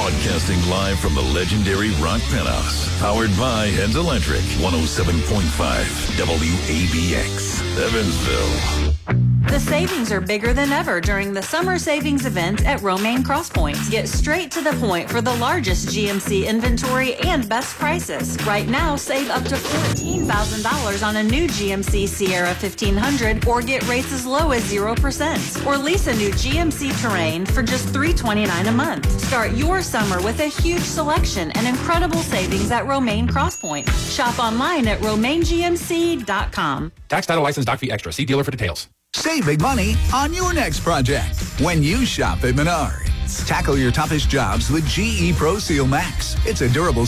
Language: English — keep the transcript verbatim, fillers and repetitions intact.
Broadcasting live from the legendary Rock Penthouse. Powered by Hens Electric. one oh seven point five W A B X. Evansville. The savings are bigger than ever during the summer savings event at Romaine Crosspoint. Get straight to the point for the largest G M C inventory and best prices. Right now, save up to fourteen thousand dollars on a new G M C Sierra fifteen hundred or get rates as low as zero percent. Or lease a new G M C Terrain for just three hundred twenty-nine dollars a month. Start your summer with a huge selection and incredible savings at Romaine Crosspoint. Shop online at romaine g m c dot com. Tax, title, license, doc fee extra. See dealer for details. Save big money on your next project when you shop at Menards. Tackle your toughest jobs with G E Pro Seal Max. It's a durable